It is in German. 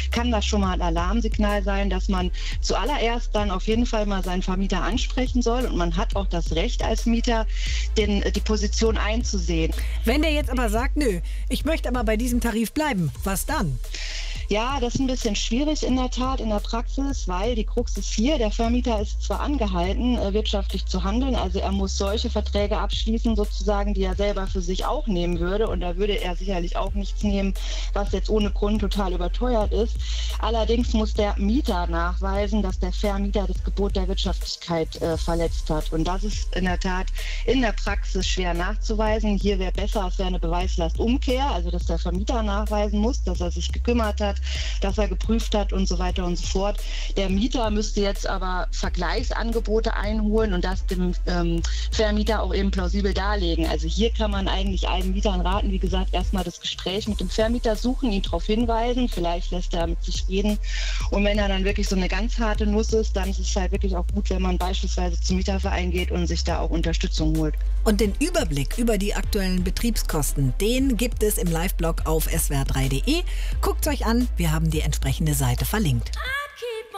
kann das schon mal ein Alarmsignal sein, dass man zuallererst dann auf jeden Fall mal seinen Vermieter ansprechen soll. Und man hat auch das Recht als Mieter, die Position einzusehen. Wenn der jetzt aber sagt, nö, ich möchte aber bei diesem Tarif bleiben, was dann? Ja, das ist ein bisschen schwierig in der Tat in der Praxis, weil die Krux ist hier, der Vermieter ist zwar angehalten, wirtschaftlich zu handeln, also er muss solche Verträge abschließen sozusagen, die er selber für sich auch nehmen würde, und da würde er sicherlich auch nichts nehmen, was jetzt ohne Grund total überteuert ist. Allerdings muss der Mieter nachweisen, dass der Vermieter das Gebot der Wirtschaftlichkeit verletzt hat, und das ist in der Tat in der Praxis schwer nachzuweisen. Hier wäre besser, es wäre eine Beweislastumkehr, also dass der Vermieter nachweisen muss, dass er sich gekümmert hat, dass er geprüft hat und so weiter und so fort. Der Mieter müsste jetzt aber Vergleichsangebote einholen und das dem Vermieter auch eben plausibel darlegen. Also hier kann man eigentlich allen Mietern raten, wie gesagt, erstmal das Gespräch mit dem Vermieter suchen, ihn darauf hinweisen, vielleicht lässt er mit sich reden, und wenn er dann wirklich so eine ganz harte Nuss ist, dann ist es halt wirklich auch gut, wenn man beispielsweise zum Mieterverein geht und sich da auch Unterstützung holt. Und den Überblick über die aktuellen Betriebskosten, den gibt es im Live-Blog auf swr3.de. Guckt es euch an, wir haben die entsprechende Seite verlinkt.